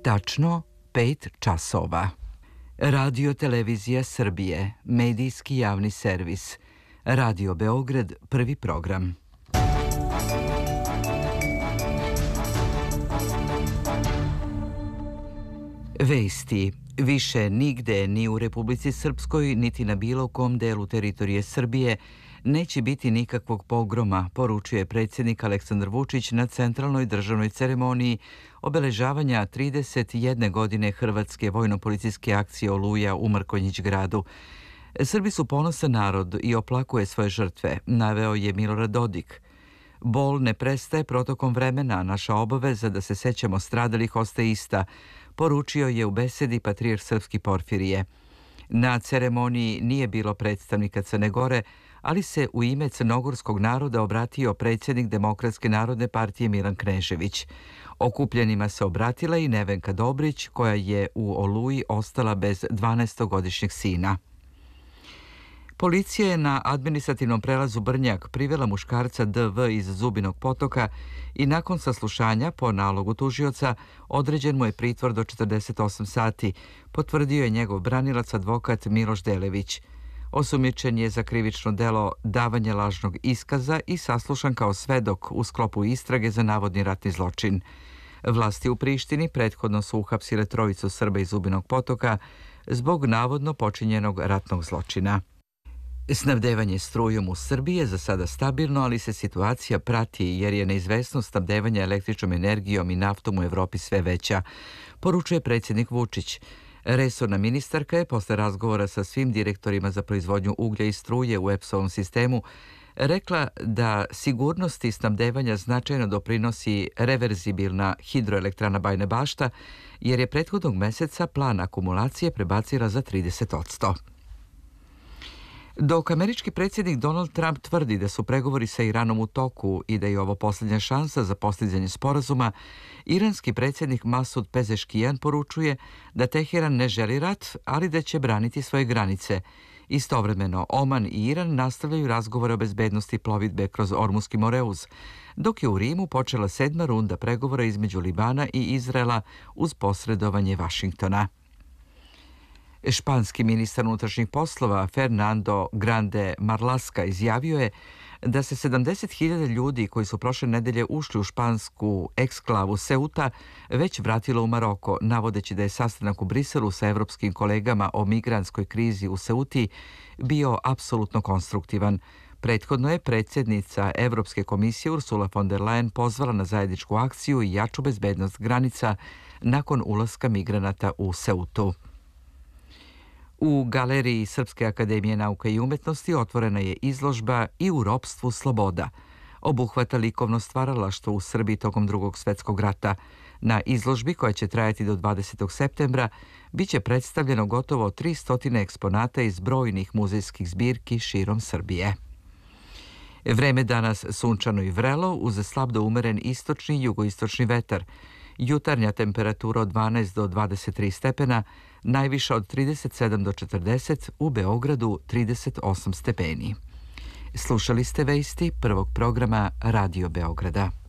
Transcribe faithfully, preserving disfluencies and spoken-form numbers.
Tačno pet časova. Radio Televizija Srbije, medijski javni servis. Radio Beograd, prvi program. Vesti. Više nigde, ni u Republici Srpskoj, niti na bilo kom delu teritorije Srbije, neće biti nikakvog pogroma, poručuje predsjednik Aleksandar Vučić na centralnoj državnoj ceremoniji obeležavanja trideset jedne godine Hrvatske vojno-policijske akcije Oluja u Mrkonjić gradu. Srbi su ponosan narod i oplakuje svoje žrtve, naveo je Milorad Dodik. Bol ne prestaje protokom vremena, naša obaveza da se sećamo stradalih ostaje ista, poručio je u besedi patrijarh srpski Porfirije. Na ceremoniji nije bilo predstavnika Crne Gore, ali se u ime crnogorskog naroda obratio predsjednik Demokratske narodne partije Milan Knežević. Okupljenima se obratila i Nevenka Dobrić, koja je u Oluji ostala bez dvanaestogodišnjeg sina. Policija je na administrativnom prelazu Brnjak privela muškarca D V iz Zubinog Potoka i nakon saslušanja po nalogu tužioca određen mu je pritvor do četrdeset osam sati, potvrdio je njegov branilac advokat Miloš Delević. Osumnjičen je za krivično delo davanja lažnog iskaza i saslušan kao svedok u sklopu istrage za navodni ratni zločin. Vlasti u Prištini prethodno su uhapsile trojicu Srba iz Zubinog Potoka zbog navodno počinjenog ratnog zločina. Snabdevanje strujom u Srbiji je za sada stabilno, ali se situacija prati jer je neizvesnost snabdevanja električnom energijom i naftom u Evropi sve veća, poručuje predsjednik Vučić. Resorna ministarka je posle razgovora sa svim direktorima za proizvodnju uglja i struje u E P S-ovom sistemu rekla da sigurnosti snabdevanja značajno doprinosi reverzibilna hidroelektrana Bajina Bašta, jer je prethodnog meseca plan akumulacije prebacila za trideset posto. Dok američki predsjednik Donald Trump tvrdi da su pregovori sa Iranom u toku i da je ovo posljednja šansa za postizanje sporazuma, iranski predsjednik Masud Pezeškijan poručuje da Teheran ne želi rat, ali da će braniti svoje granice. Istovremeno, Oman i Iran nastavljaju razgovore o bezbednosti plovidbe kroz Ormuski Moreuz, dok je u Rimu počela sedma runda pregovora između Libana i Izraela uz posredovanje Vašingtona. Španski ministar unutrašnjih poslova Fernando Grande Marlaska izjavio je da se sedamdeset hiljada ljudi koji su prošle nedelje ušli u špansku eksklavu Ceuta već vratilo u Maroko, navodeći da je sastanak u Briselu sa evropskim kolegama o migrantskoj krizi u Ceuti bio apsolutno konstruktivan. Prethodno je predsjednica Evropske komisije Ursula von der Leyen pozvala na zajedničku akciju i jaču bezbednost granica nakon ulaska migranata u Ceutu. U Galeriji Srpske akademije nauka i umetnosti otvorena je izložba I u ropstvu sloboda. Obuhvata likovno stvaralaštvo u Srbiji tokom Drugog svjetskog rata. Na izložbi, koja će trajati do dvadesetog septembra, bit će predstavljeno gotovo tristo eksponata iz brojnih muzejskih zbirki širom Srbije. Vreme danas sunčano i vrelo, uz slab do umeren istočni i jugoistočni vetar. Jutarnja temperatura od dvanaest do dvadeset tri stepena, najviša od trideset sedam do četrdeset, u Beogradu trideset osam stepeni. Slušali ste vesti prvog programa Radio Beograda.